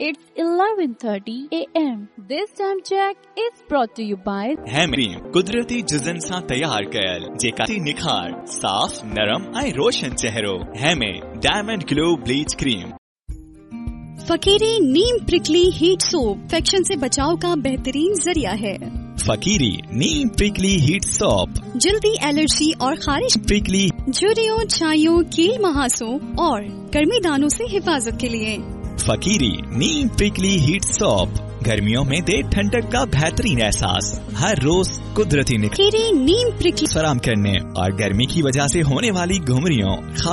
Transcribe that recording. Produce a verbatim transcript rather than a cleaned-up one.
It's eleven thirty a m This time check is brought to you by हैमरीम कुदरती जुज़न सां तैयार कयल जेका निखार साफ नरम ऐं रोशन चेहरो हैमे डायमंड ग्लो ब्लीच क्रीम। फकीरी नीम प्रिकली हीट सोप इन्फेक्शन से बचाव का बेहतरीन जरिया है। फकीरी नीम प्रिकली हीट सोप जल्दी एलर्जी और खारिश, प्रिकली झुर्रियों, छाइयों, कील महासों और गर्मी दानों से हिफाजत के लिए फकीरी नीम प्रिकली हीट सोप गर्मियों में दे ठंडक का बेहतरीन एहसास। हर रोज कुदरती निखार फकीरी नीम प्रिकली फराम करने और गर्मी की वजह से होने वाली घुमरियों